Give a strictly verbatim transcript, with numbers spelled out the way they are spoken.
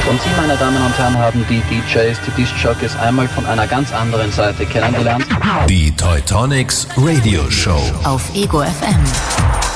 Und Sie, meine Damen und Herren, haben die D Js, die Disc-Jockeys einmal von einer ganz anderen Seite kennengelernt. Die Teutonics Radio Show auf Ego F M.